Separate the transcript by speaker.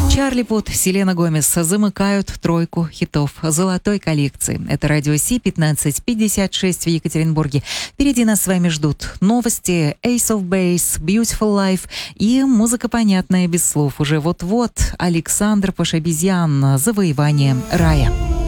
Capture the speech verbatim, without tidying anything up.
Speaker 1: Чарли Пут, Селена Гомес замыкают тройку хитов золотой коллекции. Это радио Си, пятнадцать пятьдесят шесть в Екатеринбурге. Впереди нас с вами ждут новости, Ace of Base, Beautiful Life и музыка понятная без слов. Уже вот-вот Александр Пашабезян, «Завоевание рая».